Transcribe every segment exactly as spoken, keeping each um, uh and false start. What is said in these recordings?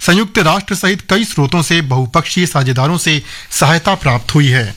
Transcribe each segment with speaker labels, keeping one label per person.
Speaker 1: संयुक्त राष्ट्र सहित कई स्रोतों से बहुपक्षीय साझेदारों से सहायता प्राप्त हुई है।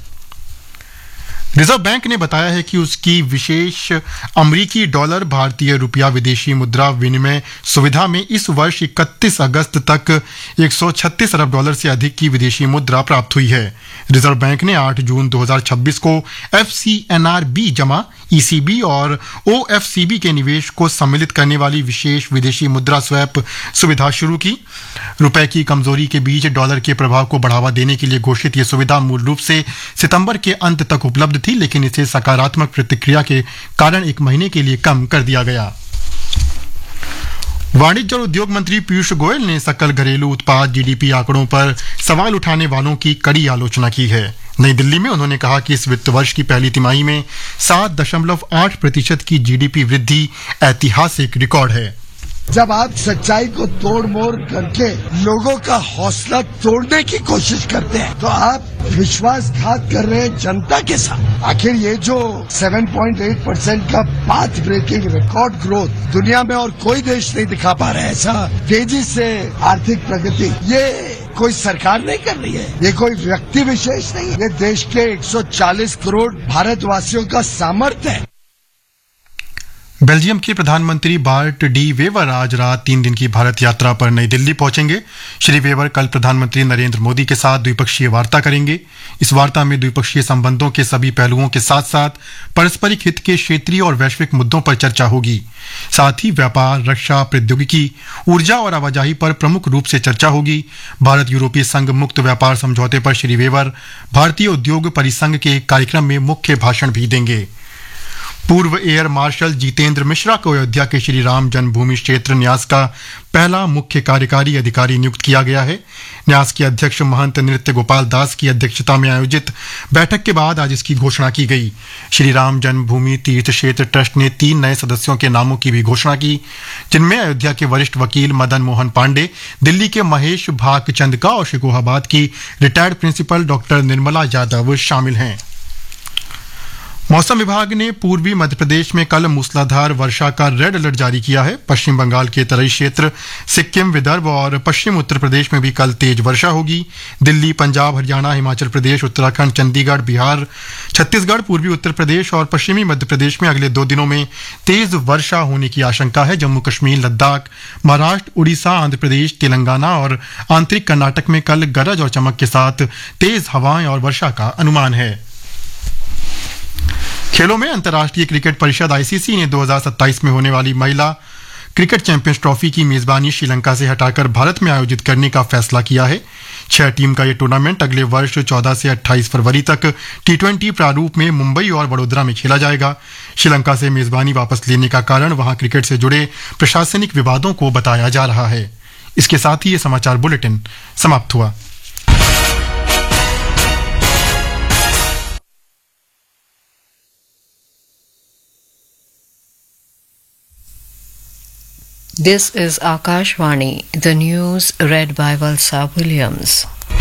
Speaker 1: रिजर्व बैंक ने बताया है कि उसकी विशेष अमरीकी डॉलर भारतीय रुपया विदेशी मुद्रा विनिमय सुविधा में इस वर्ष इकतीस अगस्त तक एक सौ छत्तीस अरब डॉलर से अधिक की विदेशी मुद्रा प्राप्त हुई है। रिजर्व बैंक ने आठ जून दो हज़ार छब्बीस को F C N R B जमा, ई सी बी और ओ एफ सी बी के निवेश को सम्मिलित करने वाली विशेष विदेशी मुद्रा स्वैप सुविधा शुरू की। रुपए की कमजोरी के बीच डॉलर के प्रभाव को बढ़ावा देने के लिए घोषित ये सुविधा मूल रूप से सितंबर के अंत तक उपलब्ध थी, लेकिन इसे सकारात्मक प्रतिक्रिया के कारण एक महीने के लिए कम कर दिया गया। वाणिज्य और उद्योग मंत्री पीयूष गोयल ने सकल घरेलू उत्पाद जी डी पी आंकड़ों पर सवाल उठाने वालों की कड़ी आलोचना की है। नई दिल्ली में उन्होंने कहा कि इस वित्त वर्ष की पहली तिमाही में सात दशमलव आठ प्रतिशत की जी डी पी वृद्धि ऐतिहासिक रिकॉर्ड है।
Speaker 2: जब आप सच्चाई को तोड़ मोड़ करके लोगों का हौसला तोड़ने की कोशिश करते हैं तो आप विश्वासघात कर रहे हैं जनता के साथ। आखिर ये जो सात पॉइंट आठ परसेंट का पाथ ब्रेकिंग रिकॉर्ड ग्रोथ दुनिया में और कोई देश नहीं दिखा पा रहा है, ऐसा तेजी से आर्थिक प्रगति, ये कोई सरकार नहीं कर रही है, ये कोई व्यक्ति विशेष नहीं है, ये देश के एक सौ चालीस करोड़ भारतवासियों का सामर्थ्य है।
Speaker 1: बेल्जियम के प्रधानमंत्री बार्ट डी वेवर आज रात तीन दिन की भारत यात्रा पर नई दिल्ली पहुंचेंगे। श्री वेवर कल प्रधानमंत्री नरेंद्र मोदी के साथ द्विपक्षीय वार्ता करेंगे। इस वार्ता में द्विपक्षीय संबंधों के सभी पहलुओं के साथ साथ पारस्परिक हित के क्षेत्रीय और वैश्विक मुद्दों पर चर्चा होगी। साथ ही व्यापार, रक्षा, प्रौद्योगिकी, ऊर्जा और आवाजाही पर प्रमुख रूप से चर्चा होगी। भारत यूरोपीय संघ मुक्त व्यापार समझौते पर श्री वेवर भारतीय उद्योग परिसंघ के कार्यक्रम में मुख्य भाषण भी देंगे। पूर्व एयर मार्शल जितेंद्र मिश्रा को अयोध्या के श्री राम जन्मभूमि क्षेत्र न्यास का पहला मुख्य कार्यकारी अधिकारी नियुक्त किया गया है। न्यास के अध्यक्ष महंत नृत्य गोपाल दास की अध्यक्षता में आयोजित बैठक के बाद आज इसकी घोषणा की गई। श्री राम जन्मभूमि तीर्थ क्षेत्र ट्रस्ट ने तीन नए सदस्यों के नामों की भी घोषणा की, जिनमें अयोध्या के वरिष्ठ वकील मदन मोहन पांडे, दिल्ली के महेश भागचंद का और शिकोहाबाद की retired principal doctor Nirmala Yadav शामिल हैं। मौसम विभाग ने पूर्वी मध्य प्रदेश में कल मूसलाधार वर्षा का रेड अलर्ट जारी किया है। पश्चिम बंगाल के तराई क्षेत्र, सिक्किम, विदर्भ और पश्चिम उत्तर प्रदेश में भी कल तेज वर्षा होगी। दिल्ली, पंजाब, हरियाणा, हिमाचल प्रदेश, उत्तराखंड, चंडीगढ़, बिहार, छत्तीसगढ़, पूर्वी उत्तर प्रदेश और पश्चिमी मध्य प्रदेश में अगले दो दिनों में तेज वर्षा होने की आशंका है। जम्मू कश्मीर, लद्दाख, महाराष्ट्र, उड़ीसा, आंध्र प्रदेश, तेलंगाना और आंतरिक कर्नाटक में कल गरज और चमक के साथ तेज हवाएं और वर्षा का अनुमान है। खेलों में अंतर्राष्ट्रीय क्रिकेट परिषद आई सी सी ने दो हज़ार सत्ताईस में होने वाली महिला क्रिकेट चैंपियंस ट्रॉफी की मेजबानी श्रीलंका से हटाकर भारत में आयोजित करने का फैसला किया है। छह टीम का यह टूर्नामेंट अगले वर्ष चौदह से अट्ठाईस फरवरी तक टी ट्वेंटी प्रारूप में मुंबई और वडोदरा में खेला जाएगा। श्रीलंका से मेजबानी वापस लेने का कारण वहां क्रिकेट से जुड़े प्रशासनिक विवादों को बताया जा रहा है। इसके साथ ही ये समाचार बुलेटिन समाप्त हुआ।
Speaker 3: This is Akashvani, the news read by Valsa Williams.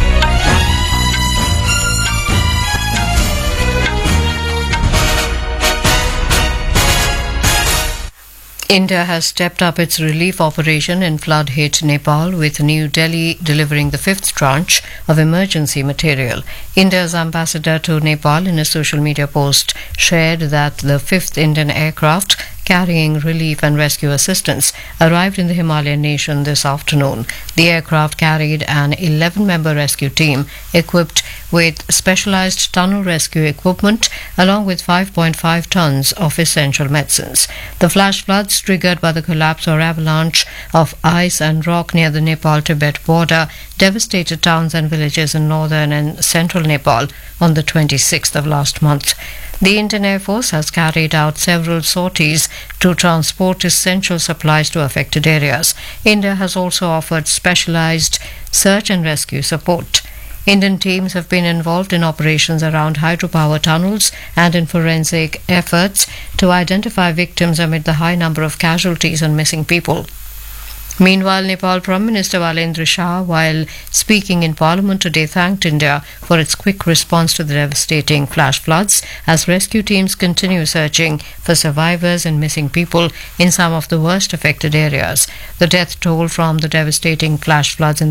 Speaker 3: India has stepped up its relief operation in flood-hit Nepal, with New Delhi delivering the fifth tranche of emergency material. India's ambassador to Nepal, in a social media post, shared that the fifth Indian aircraft carrying relief and rescue assistance arrived in the Himalayan nation this afternoon. The aircraft carried an eleven-member rescue team equipped with specialized tunnel rescue equipment along with five point five tons of essential medicines. The flash floods triggered by the collapse or avalanche of ice and rock near the Nepal-Tibet border devastated towns and villages in northern and central Nepal on the twenty-sixth of last month. The Indian Air Force has carried out several sorties to transport essential supplies to affected areas. India has also offered specialized search and rescue support. Indian teams have been involved in operations around hydropower tunnels and in forensic efforts to identify victims amid the high number of casualties and missing people. Meanwhile, Nepal Prime Minister Valendra Shah, while speaking in Parliament today, thanked India for its quick response to the devastating flash floods as rescue teams continue searching for survivors and missing people in some of the worst affected areas. The death toll from the devastating flash floods in